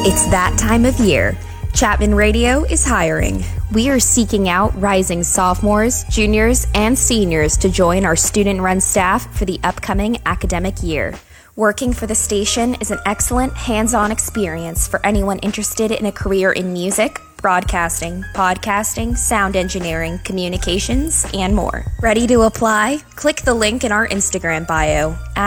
It's that time of year. Chapman Radio is hiring. We are seeking out rising sophomores, juniors, and seniors to join our student-run staff for the upcoming academic year. Working for the station is an excellent hands-on experience for anyone interested in a career in music, broadcasting, podcasting, sound engineering, communications, and more. Ready to apply? Click the link in our Instagram bio.